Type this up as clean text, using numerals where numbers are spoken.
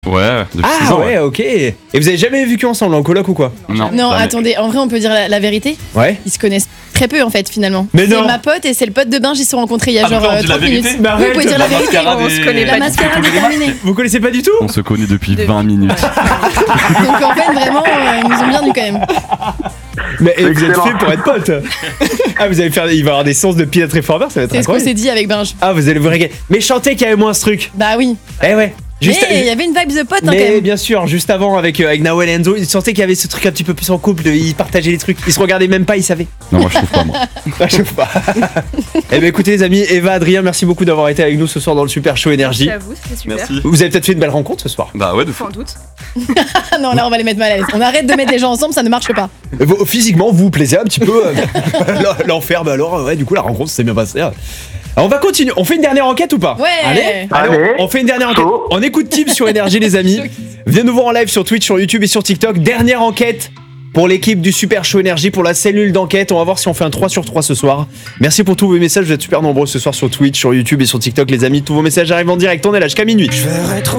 Ouais, depuis 6 ans. ouais, ok. Et vous avez jamais vécu ensemble en coloc ou quoi? Non, Non, jamais. attendez, en vrai, on peut dire la vérité. Ouais. Ils se connaissent très peu en fait, finalement. Mais non. C'est ma pote et c'est le pote de Binge, ils se sont rencontrés il y a Ah, genre putain, on dit la 30 minutes. vérité. Mais Oui, arrête, vous pouvez dire la vérité. mascarade On se et- connaît pas. La mascarade est terminée. Vous connaissez pas du tout? On se connaît depuis 20 minutes. Donc en fait, vraiment, ils nous ont bien nu quand même. Mais et vous êtes Excellent. fait pour être potes. Ah, vous allez faire. Il va y avoir des séances de Peanut Reformer, ça va être C'est ce qu'on incroyable. s'est dit avec Binge. Ah, vous allez vous régaler. Mais chantez qu'il y avait moins ce truc. Bah oui. Eh ouais. Juste. Mais il y avait une vibe de pote hein, quand Mais même. bien sûr, juste avant avec Nawel et Enzo, ils sentaient qu'il y avait ce truc un petit peu plus en couple, ils partageaient les trucs, ils se regardaient même pas, ils savaient. Non, moi je trouve pas, moi. Ah, je sais pas. Eh ben écoutez les amis, Eva, Adrien, merci beaucoup d'avoir été avec nous ce soir dans le Super Show Énergie. Merci à vous, c'était super. Merci. Vous avez peut-être fait une belle rencontre ce soir. Bah ouais, de fou. Sans doute. Ah non, là on va les mettre mal à l'aise. On arrête de mettre les gens ensemble, ça ne marche pas. Physiquement, vous vous plaisez un petit peu. L'enfer, bah alors, ouais, du coup, la rencontre s'est bien passée. Alors, on va continuer. On fait une dernière enquête ou pas? Ouais. Allez, Allez. on fait une dernière enquête. Chaud. On écoute Tips sur Énergie, les amis. Viens nous voir en live sur Twitch, sur YouTube et sur TikTok. Dernière enquête pour l'équipe du Super Show Énergie, pour la cellule d'enquête. On va voir si on fait un 3 sur 3 ce soir. Merci pour tous vos messages. Vous êtes super nombreux ce soir sur Twitch, sur YouTube et sur TikTok, les amis. Tous vos messages arrivent en direct. On est là jusqu'à minuit.